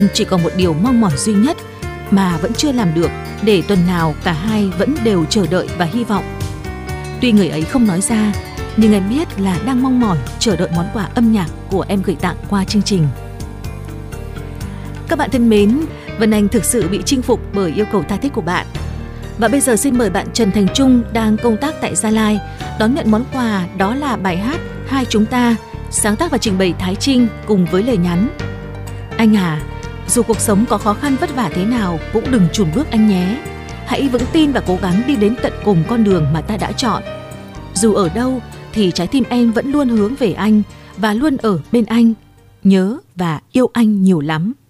Chỉ còn một điều mong mỏi duy nhất mà vẫn chưa làm được, để tuần nào cả hai vẫn đều chờ đợi và hy vọng. Tuy người ấy không nói ra, nhưng em biết là đang mong mỏi chờ đợi món quà âm nhạc của em gửi tặng qua chương trình. Các bạn thân mến, Vân Anh thực sự bị chinh phục bởi yêu cầu tha thiết của bạn. Và bây giờ xin mời bạn Trần Thành Trung đang công tác tại Gia Lai đón nhận món quà, đó là bài hát Hai Chúng Ta, sáng tác và trình bày Thái Trinh cùng với lời nhắn: Anh à, dù cuộc sống có khó khăn vất vả thế nào cũng đừng chùn bước anh nhé. Hãy vững tin và cố gắng đi đến tận cùng con đường mà ta đã chọn. Dù ở đâu thì trái tim em vẫn luôn hướng về anh và luôn ở bên anh. Nhớ và yêu anh nhiều lắm.